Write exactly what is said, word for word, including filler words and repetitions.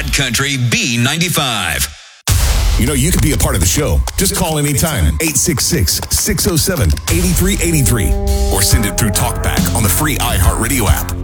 Good Country B ninety-five. You know, you could be a part of the show. Just call anytime. eight six six, six oh seven, eight three eight three. Or send it through TalkBack on the free iHeartRadio app.